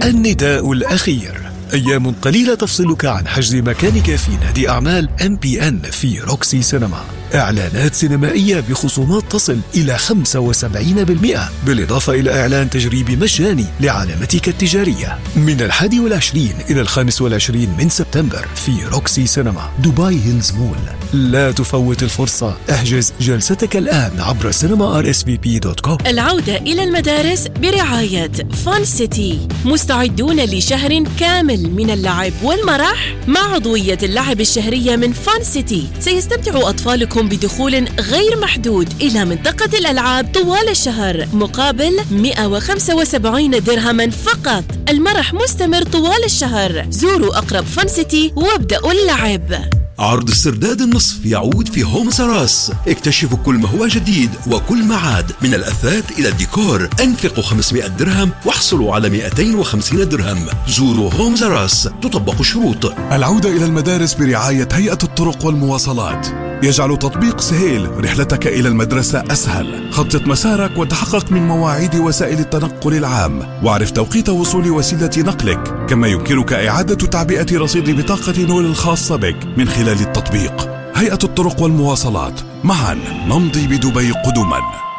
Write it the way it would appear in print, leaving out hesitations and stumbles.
النداء الأخير. أيام قليلة تفصلك عن حجز مكانك في نادي أعمال MPN في روكسي سينما. إعلانات سينمائية بخصومات تصل إلى 75%، بالإضافة إلى إعلان تجريبي مجاني لعلامتك التجارية من 21 إلى 25 من سبتمبر في روكسي سينما دبي هيلز مول. لا تفوت الفرصة، احجز جلستك الآن عبر cinema.rsvp.com. العودة إلى المدارس برعاية فان سيتي. مستعدون لشهر كامل من اللعب والمرح مع عضوية اللعب الشهرية من فان سيتي. سيستمتع أطفالكم بدخول غير محدود إلى منطقة الألعاب طوال الشهر مقابل 175 درهما فقط. المرح مستمر طوال الشهر. زوروا أقرب فان سيتي وابدأوا اللعب. عرض استرداد النصف يعود في هومز راس. اكتشفوا كل ما هو جديد وكل ما عاد، من الأثاث إلى الديكور. انفقوا 500 درهم واحصلوا على 250 درهم. زوروا هومز راس، تطبق الشروط. العودة إلى المدارس برعاية هيئة الطرق والمواصلات. يجعل تطبيق سهيل رحلتك إلى المدرسة أسهل. خطط مسارك وتحقق من مواعيد وسائل التنقل العام، واعرف توقيت وصول وسيلة نقلك. كما يمكنك إعادة تعبئة رصيد بطاقة نول الخاصة بك من خلال التطبيق. هيئة الطرق والمواصلات، معا نمضي بدبي قدما.